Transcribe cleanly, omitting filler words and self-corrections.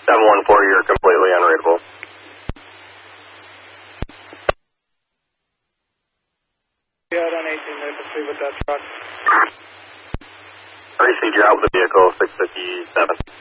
714, you're completely unreadable. Yeah, on 18, they proceed with that truck. RC, you're out with the vehicle, 657.